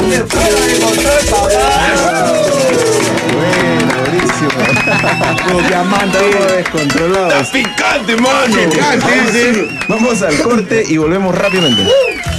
Buenísimo. Los diamantes descontrolados. Está picante, mano. Picante, sí. Vamos al corte y volvemos rápidamente.